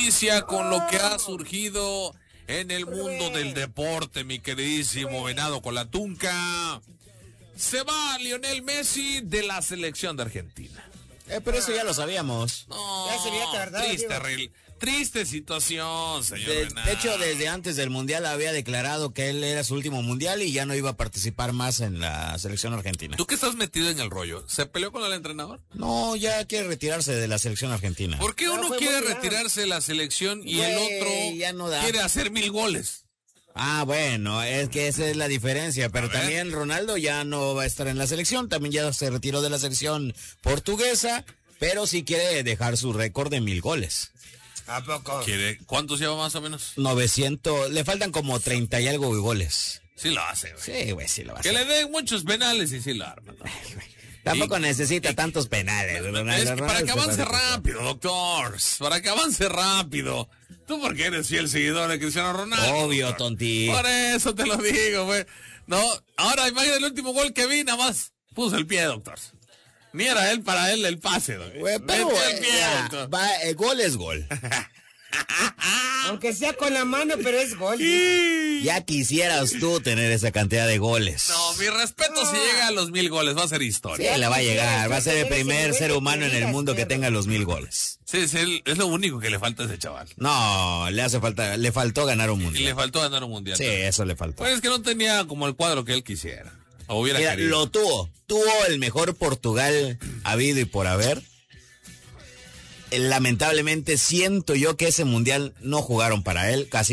noticia con lo que ha surgido en el mundo del deporte, mi queridísimo Venado con la Tunca. Se va Lionel Messi de la selección de Argentina. Pero eso ya lo sabíamos. No, Ya se había tardado, triste situación, señor De hecho, desde antes del Mundial había declarado que él era su último Mundial y ya no iba a participar más en la selección argentina. ¿Tú que estás metido en el rollo? ¿Se peleó con el entrenador? No, ya quiere retirarse de la selección argentina. ¿Por qué uno quiere retirarse de la selección y el otro ya no da. quiere hacer 1000 goles? Ah, bueno, es que esa es la diferencia, pero también Ronaldo ya no va a estar en la selección, también ya se retiró de la selección portuguesa, pero sí quiere dejar su récord de 1000 goles. ¿A poco? ¿Cuántos lleva más o menos? 900, le faltan como 30 y algo de goles. Sí lo hace, güey. Sí, güey, sí lo va a Que hacer. le den muchos penales y sí lo arma, ¿no? Tampoco necesita tantos penales. Para que avance rápido, doctor. Para que avance rápido. Tú porque eres fiel seguidor de Cristiano Ronaldo. Obvio, doctor. tonti. Por eso te lo digo, güey. No, ahora imagina el último gol que vi, nada más puso el pie, doctor. Ni era él para él el pase, doctor. Güey, pero el pie, el gol es gol. Aunque sea con la mano, pero es gol. Ya quisieras tú tener esa cantidad de goles. No, mi respeto si llega a los 1000 goles, va a ser historia. Sí, le va a llegar, va a ser el primer ser humano en el mundo que tenga los 1000 goles. Sí, es lo único que le falta a ese chaval. No, le faltó ganar un Y mundial. le faltó ganar un mundial. Sí, eso le faltó. Pues es que no tenía como el cuadro que él quisiera. O hubiera Mira, querido. lo tuvo el mejor Portugal habido y por haber. Lamentablemente siento yo que ese mundial no jugaron para él, casi